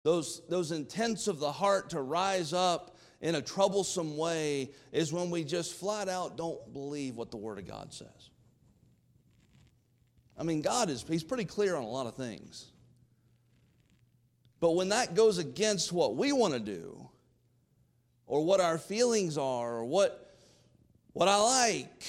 those intents of the heart to rise up in a troublesome way is when we just flat out don't believe what the Word of God says. I mean, He's pretty clear on a lot of things. But when that goes against what we want to do, or what our feelings are, or what I like,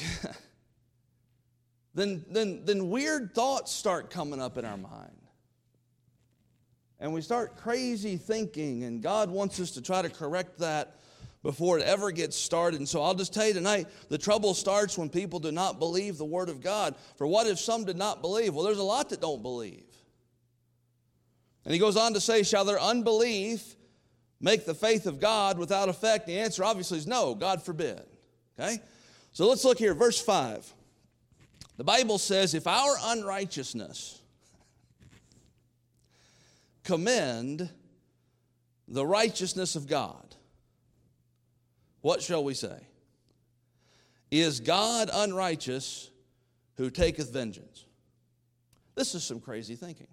then weird thoughts start coming up in our mind. And we start crazy thinking, and God wants us to try to correct that before it ever gets started. And so I'll just tell you tonight, the trouble starts when people do not believe the Word of God. For what if some did not believe? Well, there's a lot that don't believe. And he goes on to say, shall their unbelief make the faith of God without effect? The answer obviously is no, God forbid. Okay? So let's look here, verse 5. The Bible says, if our unrighteousness commend the righteousness of God, what shall we say? Is God unrighteous who taketh vengeance? This is some crazy thinking.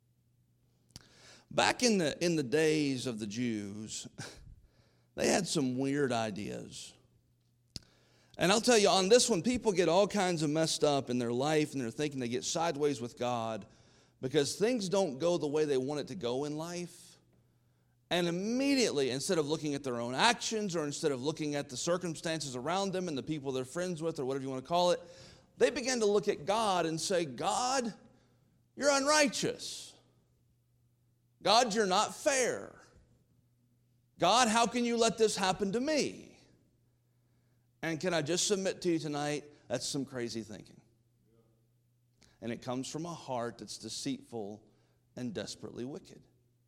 Back in the days of the Jews, they had some weird ideas. And I'll tell you, on this one, people get all kinds of messed up in their life, and they're thinking they get sideways with God because things don't go the way they want it to go in life. And immediately, instead of looking at their own actions, or instead of looking at the circumstances around them and the people they're friends with, or whatever you want to call it, they begin to look at God and say, God, you're unrighteous. God, you're not fair. God, how can you let this happen to me? And can I just submit to you tonight, that's some crazy thinking. And it comes from a heart that's deceitful and desperately wicked.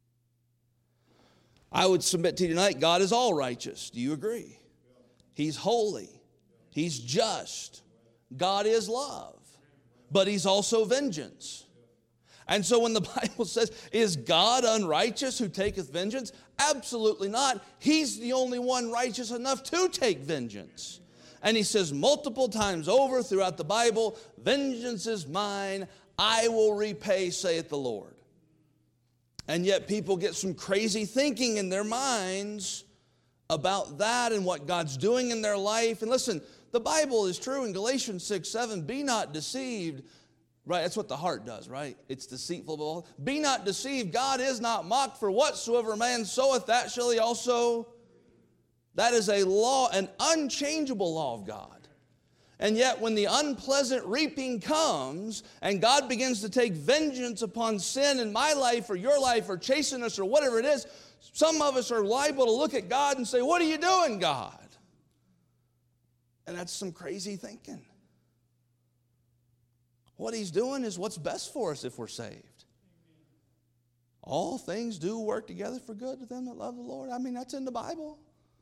I would submit to you tonight, God is all righteous. Do you agree? He's holy. He's just. God is love. But He's also vengeance. And so when the Bible says, is God unrighteous who taketh vengeance? Absolutely not. He's the only one righteous enough to take vengeance. And He says multiple times over throughout the Bible, vengeance is mine, I will repay, saith the Lord. And yet people get some crazy thinking in their minds about that and what God's doing in their life. And listen, the Bible is true in Galatians 6:7, be not deceived. Right, that's what the heart does, right? It's deceitful. Be not deceived, God is not mocked, for whatsoever man soweth, that shall he also. That is a law, an unchangeable law of God. And yet when the unpleasant reaping comes and God begins to take vengeance upon sin in my life or your life or chasing us or whatever it is, some of us are liable to look at God and say, what are you doing, God? And that's some crazy thinking. What He's doing is what's best for us if we're saved. All things do work together for good to them that love the Lord. I mean, that's in the Bible.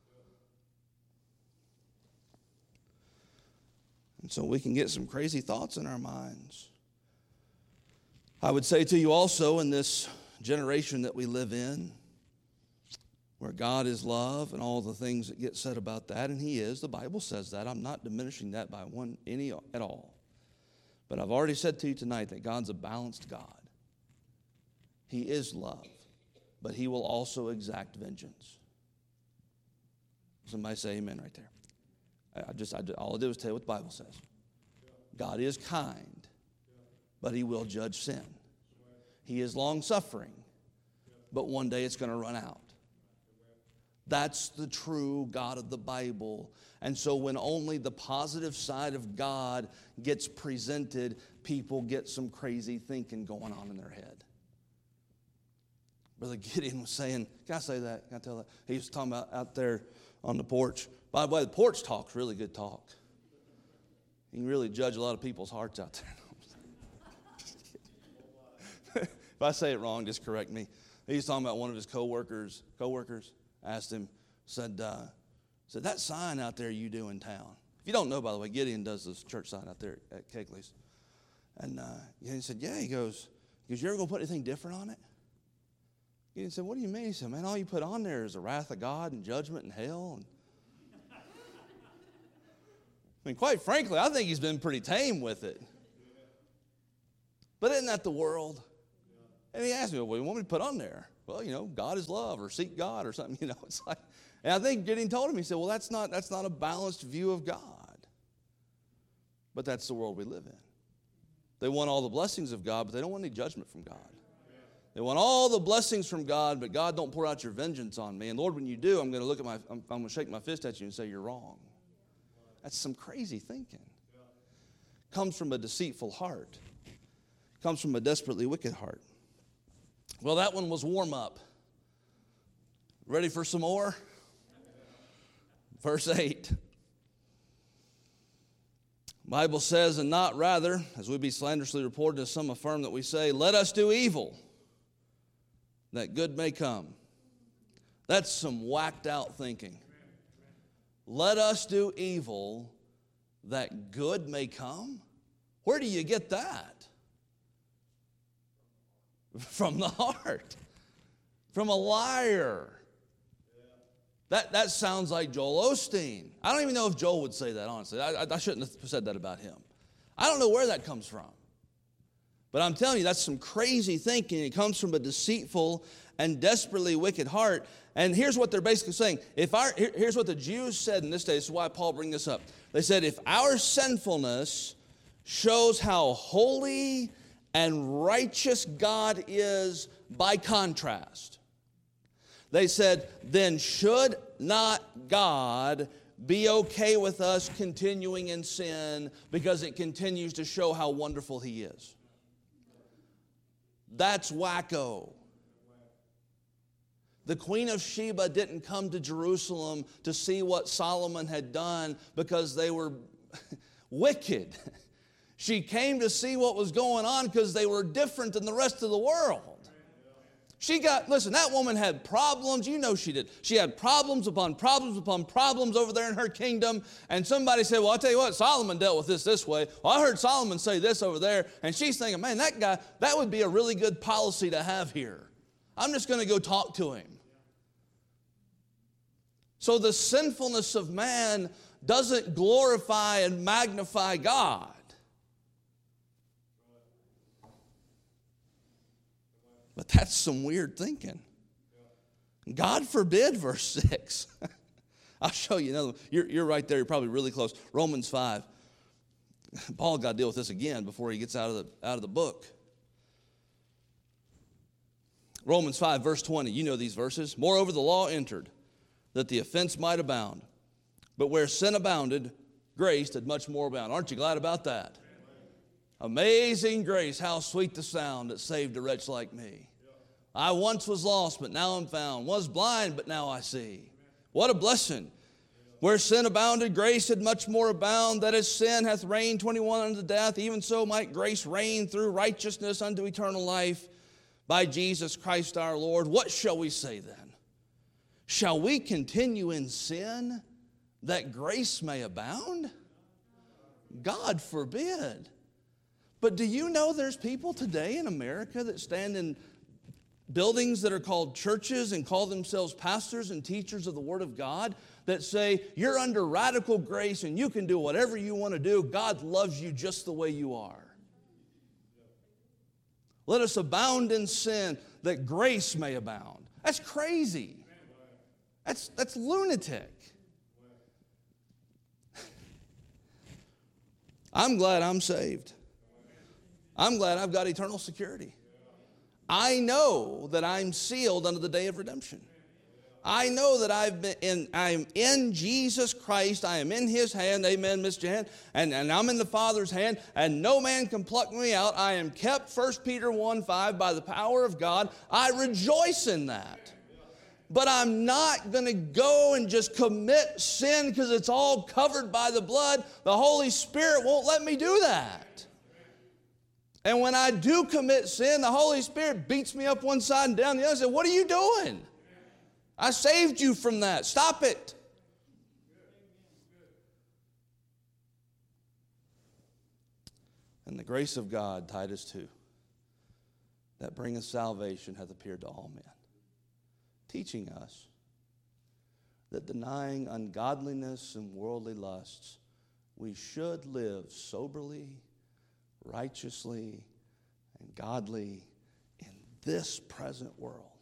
And so we can get some crazy thoughts in our minds. I would say to you also, in this generation that we live in, where God is love and all the things that get said about that, and He is, the Bible says that. I'm not diminishing that by any at all. But I've already said to you tonight that God's a balanced God. He is love, but He will also exact vengeance. Somebody say amen right there. All I did was tell you what the Bible says. God is kind, but He will judge sin. He is long-suffering, but one day it's going to run out. That's the true God of the Bible. And so when only the positive side of God gets presented, people get some crazy thinking going on in their head. Brother Gideon was saying, can I say that? Can I tell that? He was talking about out there on the porch. By the way, the porch talk's really good talk. You can really judge a lot of people's hearts out there. If I say it wrong, just correct me. He was talking about one of his co-workers asked him, said, that sign out there you do in town. If you don't know, by the way, Gideon does this church sign out there at Kegley's. And he said, yeah. He goes, you ever going to put anything different on it? Gideon said, what do you mean? He said, man, all you put on there is the wrath of God and judgment and hell. And I mean, quite frankly, I think he's been pretty tame with it. But isn't that the world? And he asked me, what do you want me to put on there? well, God is love, or seek God, or something. It's like, and I think Gideon told him, he said, well, that's not a balanced view of God. But that's the world we live in. They want all the blessings of God, but they don't want any judgment from God. They want all the blessings from God, but God, don't pour out your vengeance on me. And Lord, when you do, I'm going to shake my fist at you and say you're wrong. That's some crazy thinking. Comes from a deceitful heart. Comes from a desperately wicked heart. Well, that one was warm up. Ready for some more? Verse 8. Bible says, and not rather, as we be slanderously reported, as some affirm that we say, let us do evil, that good may come. That's some whacked out thinking. Let us do evil, that good may come? Where do you get that? From the heart. From a liar. That sounds like Joel Osteen. I don't even know if Joel would say that, honestly. I shouldn't have said that about him. I don't know where that comes from. But I'm telling you, that's some crazy thinking. It comes from a deceitful and desperately wicked heart. And here's what they're basically saying. Here's what the Jews said in this day. This is why Paul brings this up. They said, if our sinfulness shows how holy and righteous God is by contrast, they said, then should not God be okay with us continuing in sin because it continues to show how wonderful He is? That's wacko. The Queen of Sheba didn't come to Jerusalem to see what Solomon had done because they were wicked. She came to see what was going on because they were different than the rest of the world. Listen, that woman had problems. You know she did. She had problems upon problems upon problems over there in her kingdom. And somebody said, well, I'll tell you what, Solomon dealt with this way. Well, I heard Solomon say this over there. And she's thinking, man, that guy, that would be a really good policy to have here. I'm just going to go talk to him. So the sinfulness of man doesn't glorify and magnify God. But that's some weird thinking. God forbid, verse 6. I'll show you another one. You're right there. You're probably really close. Romans 5. Paul got to deal with this again before he gets out of the book. Romans 5, verse 20. You know these verses. Moreover, the law entered, that the offense might abound. But where sin abounded, grace did much more abound. Aren't you glad about that? Amazing grace, how sweet the sound that saved a wretch like me. I once was lost, but now I'm found. Was blind, but now I see. What a blessing. Where sin abounded, grace did much more abound. That as sin hath reigned 21 unto death, even so might grace reign through righteousness unto eternal life by Jesus Christ our Lord. What shall we say then? Shall we continue in sin that grace may abound? God forbid. But do you know there's people today in America that stand in buildings that are called churches and call themselves pastors and teachers of the Word of God that say, you're under radical grace and you can do whatever you want to do. God loves you just the way you are. Let us abound in sin that grace may abound. That's crazy. That's lunatic. I'm glad I'm saved. I'm glad I've got eternal security. I know that I'm sealed unto the day of redemption. I know that I am in Jesus Christ. I am in His hand. Amen, Miss Jan. And I'm in the Father's hand. And no man can pluck me out. I am kept, 1 Peter 1:5, by the power of God. I rejoice in that. But I'm not going to go and just commit sin because it's all covered by the blood. The Holy Spirit won't let me do that. And when I do commit sin, the Holy Spirit beats me up one side and down the other and says, what are you doing? I saved you from that. Stop it. And the grace of God, Titus 2, that bringeth salvation hath appeared to all men, teaching us that denying ungodliness and worldly lusts, we should live soberly, righteously, and godly in this present world.